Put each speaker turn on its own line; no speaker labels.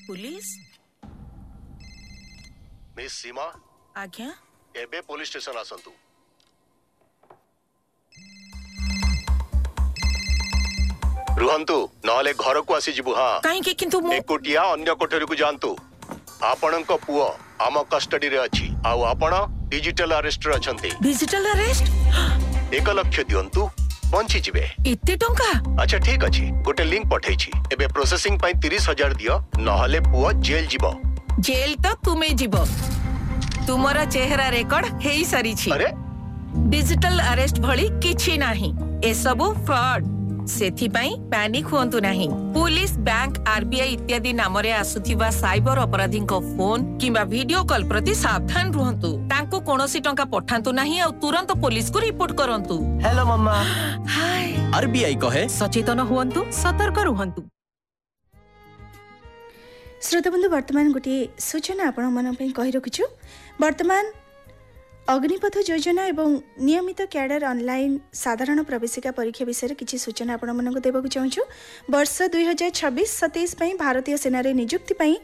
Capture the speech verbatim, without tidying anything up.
Police
miss सीमा
आज्ञा
एबे police station आसंतु। रुहंतु नहले घर को आसी जिबु। हां
काहे किंतु मु
एकोटिया अन्य कोठरी को जानतु। आपणक पुओ आम कस्टडी रे अछि आउ आपण डिजिटल अरेस्ट रे अछंती।
डिजिटल अरेस्ट
एक लक्ष दियंतु बंची जिबे।
इत्ते टंका?
अच्छा ठीक अछि गोटे लिंक पठै छी एबे प्रोसेसिंग पई तीस हजार दियो नहले पुओ जेल जिवो।
जेल तो तुम्हें जीवो तुमरा चेहरा रेकॉर्ड हेई सारी छी।
अरे
डिजिटल अरेस्ट भली किछि नाही ए सबु फ्रॉड सेथि पई पैनिक होंतु नाही। पुलिस बैंक आरबीआई इत्यादि नाम रे आसुथिबा साइबर अपराधी को फोन किबा वीडियो कॉल प्रति सावधान रहंतु। तांको कोनोसी टंका पठांतु नाही आ तुरंत पुलिस को रिपोर्ट करंतु।
हेलो मम्मा।
हाय
आरबीआई कहे
सचेतन होंतु सतर्क रहंतु।
श्रोताबंधु वर्तमान गोटे सूचना आपण मन कही रखुछु। वर्तमान अग्निपथ योजना एवं नियमित कैडर ऑनलाइन साधारण प्रवेशिका परीक्षा विषय किसी सूचना आपण मन देवाक चाहूँ। वर्ष दुई हजार छब्बीस सतैश भारतीय सेना नियुक्ति